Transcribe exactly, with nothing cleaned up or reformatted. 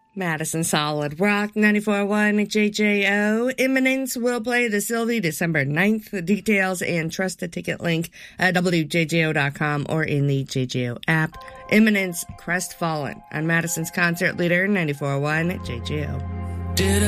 Madison Solid Rock ninety-four point one J J O. Imminence will play the Sylvie December ninth. Details and trust the ticket link at W J J O dot com or in the J J O app. Imminence Crestfallen on Madison's concert leader ninety-four point one J J O. Did